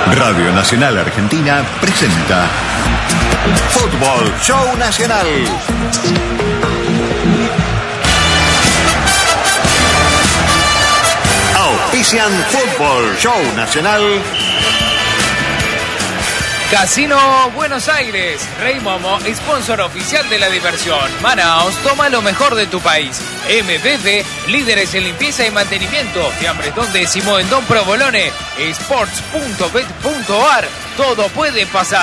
Radio Nacional Argentina presenta Fútbol Show Nacional. Auspician Fútbol Show Nacional. Casino Buenos Aires, Rey Momo, sponsor oficial de la diversión. Manaos, toma lo mejor de tu país. MBB, líderes en limpieza y mantenimiento. Fiambretón de Simoendón Provolone. Sports.bet.ar, todo puede pasar.